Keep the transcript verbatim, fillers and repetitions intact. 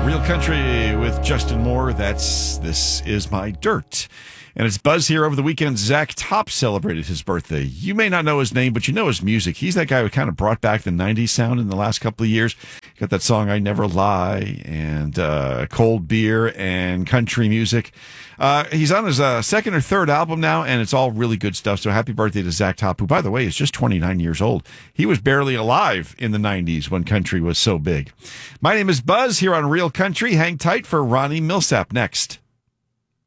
Real Country with Justin Moore. That's This Is My Dirt. And it's buzz here over the weekend. Zach Top celebrated his birthday. You may not know his name, but you know his music. He's that guy who kind of brought back the nineties sound in the last couple of years. Got that song, I Never Lie, and uh, Cold Beer, and country music. Uh, he's on his uh, second or third album now, and it's all really good stuff. So happy birthday to Zach Top, who, by the way, is just twenty-nine years old. He was barely alive in the nineties when country was so big. My name is Buzz here on Real Country. Hang tight for Ronnie Millsap next.